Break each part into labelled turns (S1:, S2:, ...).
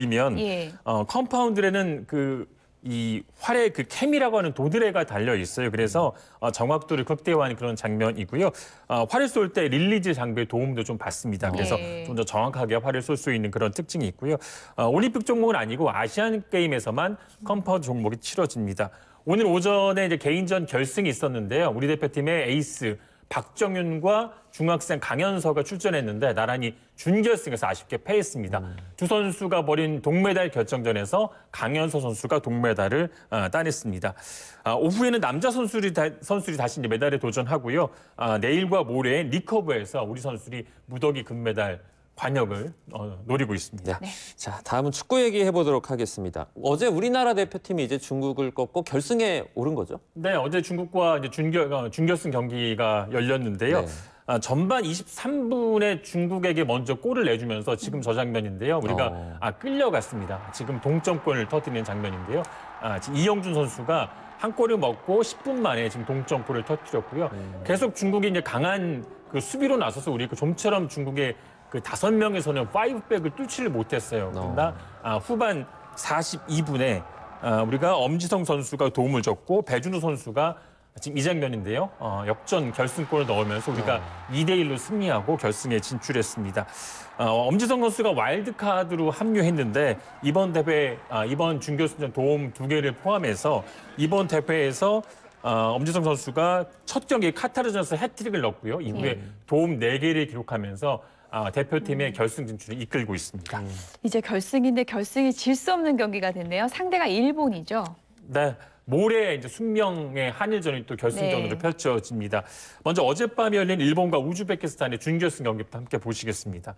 S1: 이면
S2: 예.
S1: 컴파운드에는 이 활의 그 캠이라고 하는 도드레가 달려 있어요. 그래서 정확도를 극대화하는 그런 장면이고요. 활을 쏠 때 릴리즈 장비의 도움도 좀 받습니다. 그래서
S2: 예.
S1: 좀 더 정확하게 활을 쏠 수 있는 그런 특징이 있고요. 올림픽 종목은 아니고 아시안 게임에서만 컴파운드 종목이 치러집니다. 오늘 오전에 이제 개인전 결승이 있었는데요. 우리 대표팀의 에이스 박정윤과 중학생 강현서가 출전했는데 나란히 준결승에서 아쉽게 패했습니다. 두 선수가 벌인 동메달 결정전에서 강현서 선수가 동메달을 따냈습니다. 오후에는 남자 선수들이 다시 이제 메달에 도전하고요. 내일과 모레 리커브에서 우리 선수들이 무더기 금메달 관역을 노리고 있습니다.
S3: 네. 자, 다음은 축구 얘기해 보도록 하겠습니다. 어제 우리나라 대표팀이 이제 중국을 꺾고 결승에 오른 거죠?
S1: 네, 어제 중국과 이제 준결승 경기가 열렸는데요.
S3: 네.
S1: 전반 23분에 중국에게 먼저 골을 내주면서 지금 저 장면인데요. 우리가 끌려갔습니다. 지금 동점골을 터뜨리는 장면인데요. 지금 이영준 선수가 한 골을 먹고 10분 만에 지금 동점골을 터뜨렸고요. 계속 중국이 이제 강한 그 수비로 나서서 우리 좀처럼 중국의 그 5명에서는 5백을 뚫지를 못했어요. 그러나 후반 42분에 우리가 엄지성 선수가 도움을 줬고 배준호 선수가 지금 이 장면인데요. 역전 결승골을 넣으면서 우리가 2대1로 승리하고 결승에 진출했습니다. 엄지성 선수가 와일드카드로 합류했는데 이번 대회, 이번 준결승전 도움 2개를 포함해서 이번 대회에서 엄지성 선수가 첫 경기 카타르전에서 해트릭을 넣었고요. 이후에 도움 4개를 기록하면서 대표팀의 결승 진출을 이끌고 있습니다.
S2: 이제 결승인데 결승이 질 수 없는 경기가 됐네요. 상대가 일본이죠.
S1: 네. 모레 이제 숙명의 한일전이 또 결승전으로 펼쳐집니다. 먼저 어젯밤에 열린 일본과 우즈베키스탄의 준결승 경기부터 함께 보시겠습니다.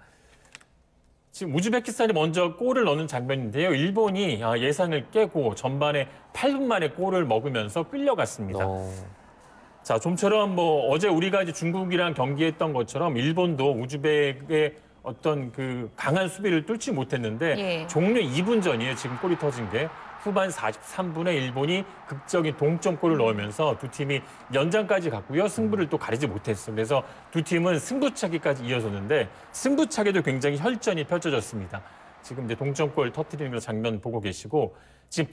S1: 지금 우즈베키스탄이 먼저 골을 넣는 장면인데요. 일본이 예상을 깨고 전반에 8분 만에 골을 먹으면서 끌려갔습니다. 자, 좀처럼 어제 우리가 이제 중국이랑 경기했던 것처럼 일본도 우즈벡의 어떤 그 강한 수비를 뚫지 못했는데 종료 2분 전이에요. 지금 골이 터진 게. 후반 43분에 일본이 극적인 동점골을 넣으면서 두 팀이 연장까지 갔고요. 승부를 또 가리지 못했어요. 그래서 두 팀은 승부차기까지 이어졌는데 승부차기도 굉장히 혈전이 펼쳐졌습니다. 지금 이제 동점골 터뜨리는 그런 장면 보고 계시고 지금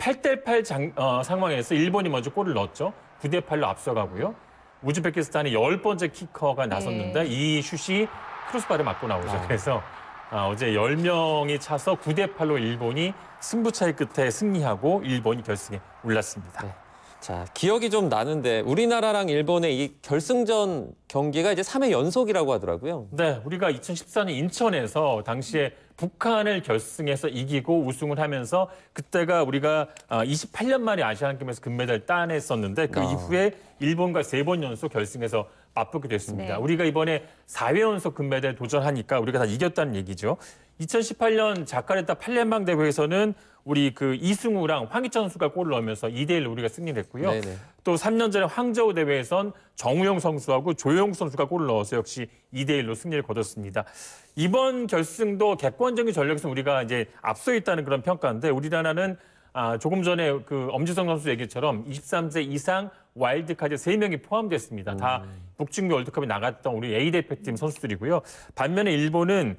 S1: 8대8 상황에서 일본이 먼저 골을 넣었죠. 9대8로 앞서가고요. 우즈베키스탄이 10번째 키커가 나섰는데 이 슛이 크로스바를 맞고 나오죠. 그래서 어제 10명이 차서 9대8로 일본이 승부차이 끝에 승리하고 일본이 결승에 올랐습니다.
S3: 네. 자, 기억이 좀 나는데 우리나라랑 일본의 이 결승전 경기가 이제 3회 연속이라고 하더라고요.
S1: 네, 우리가 2014년 인천에서 당시에 북한을 결승에서 이기고 우승을 하면서 그때가 우리가 28년 만에 아시안게임에서 금메달 따냈었는데 그 이후에 일본과 3번 연속 결승에서 맞붙게 됐습니다. 우리가 이번에 4회 연속 금메달 도전하니까 우리가 다 이겼다는 얘기죠. 2018년 자카르타 팔렘방 대회에서는 우리 그 이승우랑 황희찬 선수가 골을 넣으면서 2대1로 우리가 승리를 했고요. 또 3년 전에 황저우 대회에선 정우영 선수하고 조용 선수가 골을 넣어서 역시 2대1로 승리를 거뒀습니다. 이번 결승도 객관적인 전력에서 우리가 이제 앞서 있다는 그런 평가인데 우리나라는 조금 전에 그 엄지성 선수 얘기처럼 23세 이상 와일드카드 3명이 포함됐습니다. 다 북중미 월드컵에 나갔던 우리 A 대표팀 선수들이고요. 반면에 일본은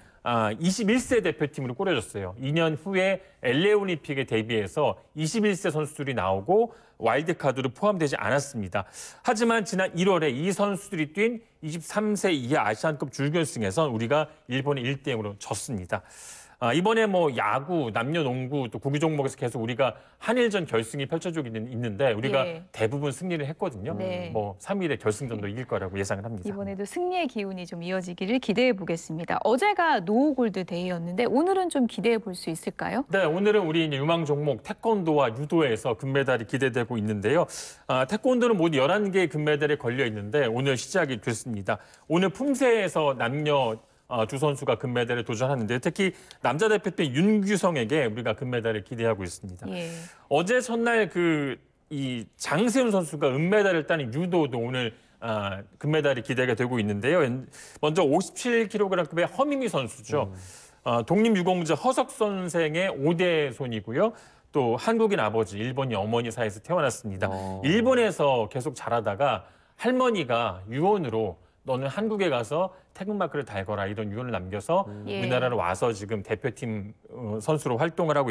S1: 21세 대표팀으로 꾸려졌어요. 2년 후에 LA 올림픽에 대비해서 21세 선수들이 나오고 와일드카드로 포함되지 않았습니다. 하지만 지난 1월에 이 선수들이 뛴 23세 이하 아시안컵 준결승에서 우리가 일본에 1대0으로 졌습니다. 이번에 야구, 남녀농구, 또 구기 종목에서 계속 우리가 한일전 결승이 펼쳐지고 있는데 우리가 대부분 승리를 했거든요. 3일에 결승전도 이길 거라고 예상을 합니다.
S2: 이번에도 승리의 기운이 좀 이어지기를 기대해 보겠습니다. 어제가 노골드 데이였는데 오늘은 좀 기대해 볼 수 있을까요?
S1: 네, 오늘은 우리 유망 종목 태권도와 유도에서 금메달이 기대되고 있는데요. 태권도는 모두 11개의 금메달에 걸려 있는데 오늘 시작이 됐습니다. 오늘 품새에서 남녀 두 선수가 금메달에 도전하는데 특히 남자 대표팀 윤규성에게 우리가 금메달을 기대하고 있습니다. 어제 첫날 이 장세훈 선수가 은메달을 따는 유도도 오늘 금메달이 기대가 되고 있는데요. 먼저 57kg급의 허민미 선수죠. 독립유공자 허석 선생의 5대 손이고요. 또 한국인 아버지, 일본인 어머니 사이에서 태어났습니다. 일본에서 계속 자라다가 할머니가 유언으로 너는 한국에 가서 태극마크를 달거라 이런 유언을 남겨서
S2: 예.
S1: 우리나라로 와서 지금 대표팀 선수로 활동을 하고